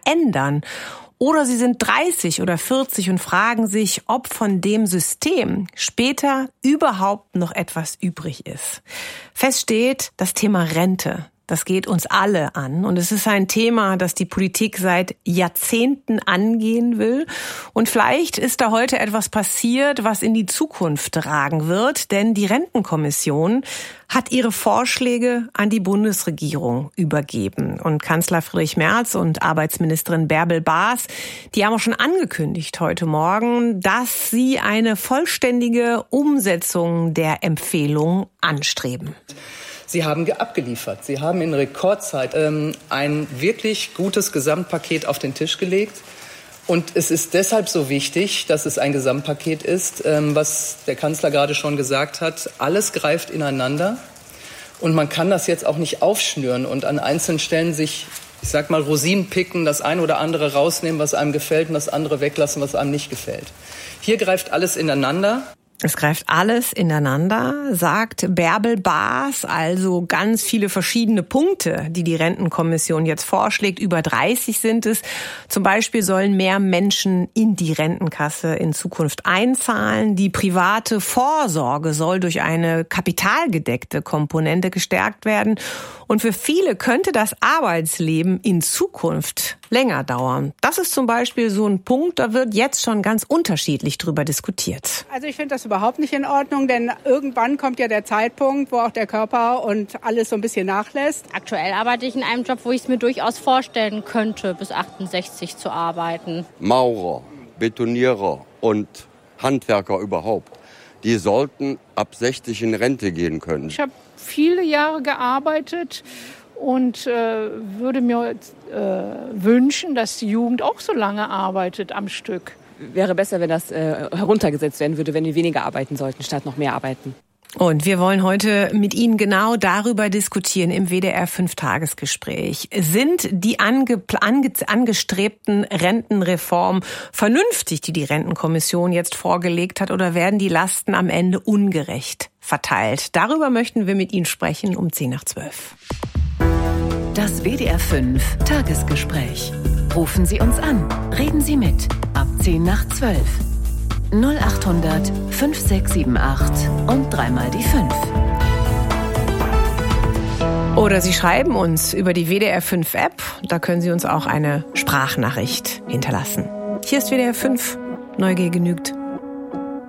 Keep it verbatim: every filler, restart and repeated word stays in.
ändern. Oder sie sind dreißig oder vierzig und fragen sich, ob von dem System später überhaupt noch etwas übrig ist. Fest steht, das Thema Rente. Das geht uns alle an und es ist ein Thema, das die Politik seit Jahrzehnten angehen will. Und vielleicht ist da heute etwas passiert, was in die Zukunft ragen wird, denn die Rentenkommission hat ihre Vorschläge an die Bundesregierung übergeben. Und Kanzler Friedrich Merz und Arbeitsministerin Bärbel Baas, die haben auch schon angekündigt heute Morgen, dass sie eine vollständige Umsetzung der Empfehlung anstreben. Sie haben abgeliefert. Sie haben in Rekordzeit ähm, ein wirklich gutes Gesamtpaket auf den Tisch gelegt. Und es ist deshalb so wichtig, dass es ein Gesamtpaket ist, ähm, was der Kanzler gerade schon gesagt hat. Alles greift ineinander. Und man kann das jetzt auch nicht aufschnüren und an einzelnen Stellen sich, ich sag mal, Rosinen picken, das eine oder andere rausnehmen, was einem gefällt, und das andere weglassen, was einem nicht gefällt. Hier greift alles ineinander. Es greift alles ineinander, sagt Bärbel Baas, also ganz viele verschiedene Punkte, die die Rentenkommission jetzt vorschlägt. Über dreißig sind es. Zum Beispiel sollen mehr Menschen in die Rentenkasse in Zukunft einzahlen. Die private Vorsorge soll durch eine kapitalgedeckte Komponente gestärkt werden. Und für viele könnte das Arbeitsleben in Zukunft länger dauern. Das ist zum Beispiel so ein Punkt, da wird jetzt schon ganz unterschiedlich drüber diskutiert. Also ich finde das überhaupt nicht in Ordnung, denn irgendwann kommt ja der Zeitpunkt, wo auch der Körper und alles so ein bisschen nachlässt. Aktuell arbeite ich in einem Job, wo ich es mir durchaus vorstellen könnte, bis achtundsechzig zu arbeiten. Maurer, Betonierer und Handwerker überhaupt, die sollten ab sechzig in Rente gehen können. Ich habe viele Jahre gearbeitet und äh, würde mir äh, wünschen, dass die Jugend auch so lange arbeitet am Stück. Wäre besser, wenn das äh, heruntergesetzt werden würde, wenn wir weniger arbeiten sollten, statt noch mehr arbeiten. Und wir wollen heute mit Ihnen genau darüber diskutieren im W D R fünf Tagesgespräch. Sind die ange, ange, angestrebten Rentenreformen vernünftig, die die Rentenkommission jetzt vorgelegt hat, oder werden die Lasten am Ende ungerecht verteilt? Darüber möchten wir mit Ihnen sprechen um zehn nach zwölf. Das W D R fünf Tagesgespräch. Rufen Sie uns an. Reden Sie mit. Ab zehn nach zwölf. null acht hundert fünf sechs sieben acht und dreimal die fünf. Oder Sie schreiben uns über die W D R fünf App. Da können Sie uns auch eine Sprachnachricht hinterlassen. Hier ist W D R fünf. Neugier genügt.